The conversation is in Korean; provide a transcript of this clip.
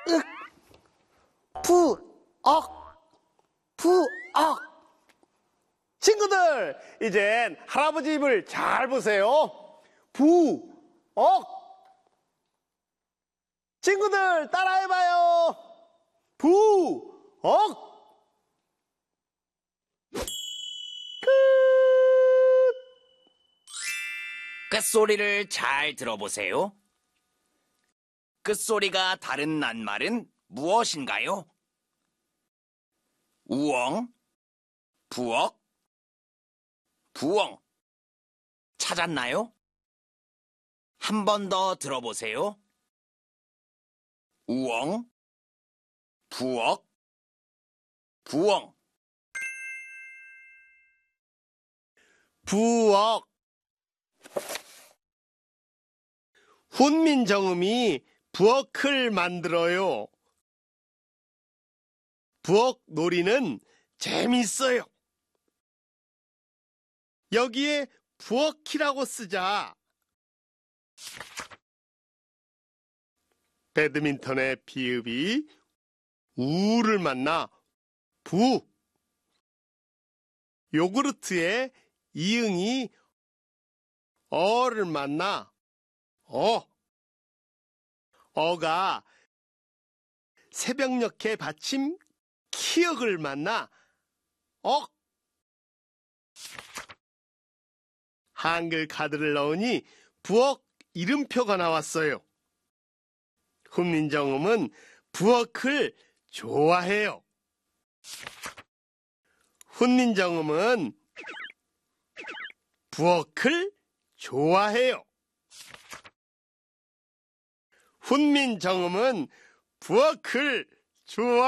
부엌, 부엌. 친구들, 이젠 할아버지 입을 잘 보세요. 부엌. 친구들, 따라해봐요. 부엌. 끝소리를 잘 들어보세요. 끝소리가 다른 낱말은 무엇인가요? 우엉, 부엌, 부엉. 찾았나요? 한 번 더 들어보세요. 우엉, 부엌, 부엉. 부엌. 훈민정음이 부엌을 만들어요. 부엌 놀이는 재밌어요. 여기에 부엌이라고 쓰자. 배드민턴의 비읍이 우를 만나 부. 요구르트의 이응이 어를 만나 어. 어가 새벽녘의 받침 키읔을 만나 억. 한글 카드를 넣으니 부엌 이름표가 나왔어요. 훈민정음은 부엌을 좋아해요. 훈민정음은 부엌을 좋아해요. 훈민정음은 부엌을 좋아해요.